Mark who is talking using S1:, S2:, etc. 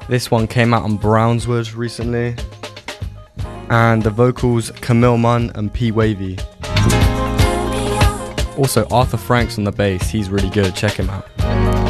S1: This one came out on Brownswood recently. And the vocals Camille Munn and P Wavy. Also Arthur Franks on the bass, he's really good, check him out.